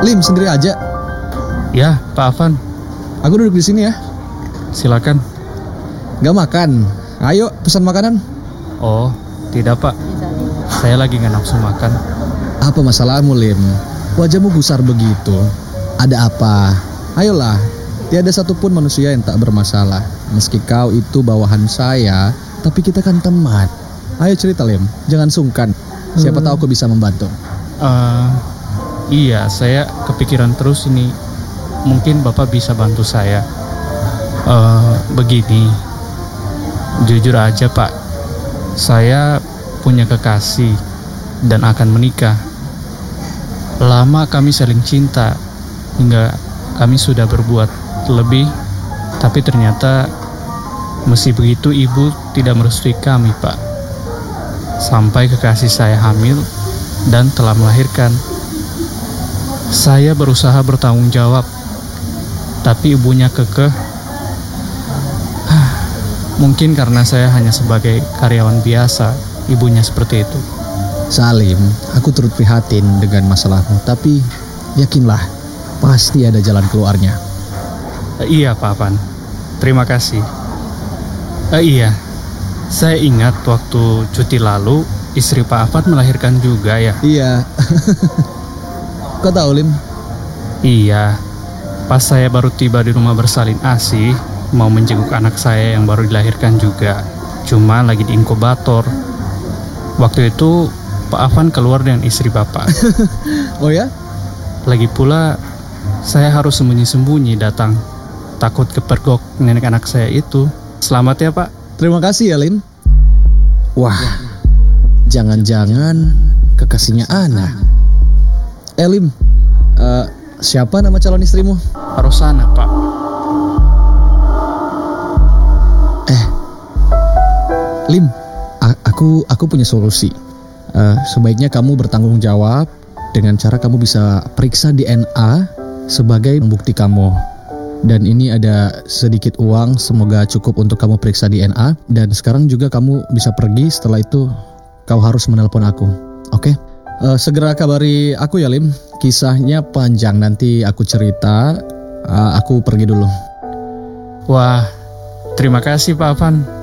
Lim, sendiri aja. Ya, Pak Afan. Aku duduk di sini ya. Silakan. Gak makan? Ayo, pesan makanan. Oh, tidak Pak. Saya lagi nggak nafsu makan. Apa masalahmu, Lim? Wajahmu gusar begitu. Ada apa? Ayolah, tiada satupun manusia yang tak bermasalah. Meski kau itu bawahan saya, tapi kita kan teman. Ayo cerita, Lim. Jangan sungkan. Siapa tahu aku bisa membantu. Iya, saya kepikiran terus ini. Mungkin Bapak bisa bantu saya. Begini. Jujur aja Pak, saya punya kekasih dan akan menikah. Lama kami saling cinta hingga kami sudah berbuat lebih, tapi ternyata meski begitu ibu tidak merestui kami Pak. Sampai kekasih saya hamil dan telah melahirkan. Saya berusaha bertanggung jawab, tapi ibunya kekeh. Mungkin karena saya hanya sebagai karyawan biasa, ibunya seperti itu. Salim, aku turut prihatin dengan masalahmu, tapi yakinlah, pasti ada jalan keluarnya. Iya Pak Afan, terima kasih. Iya, saya ingat waktu cuti lalu, istri Pak Afan melahirkan juga ya? Iya. Kau tahu, Lim? Iya, pas saya baru tiba di rumah bersalin ASI, mau menjenguk anak saya yang baru dilahirkan juga. Cuma lagi di inkubator. Waktu itu Pak Afan keluar dengan istri Bapak. Oh ya? Lagi pula saya harus sembunyi-sembunyi datang. Takut kepergok nenek anak saya itu. Selamat ya Pak. Terima kasih ya, Lim. Wah, jangan-jangan kekasihnya Ana. Lim, siapa nama calon istrimu? Rosana Pak. Lim, aku punya solusi. Sebaiknya kamu bertanggung jawab dengan cara kamu bisa periksa DNA sebagai bukti kamu. Dan ini ada sedikit uang, semoga cukup untuk kamu periksa DNA. Dan sekarang juga kamu bisa pergi, setelah itu kau harus menelpon aku. Oke? Segera kabari aku ya, Lim. Kisahnya panjang, nanti aku cerita. Aku pergi dulu. Wah, terima kasih Pak Afan.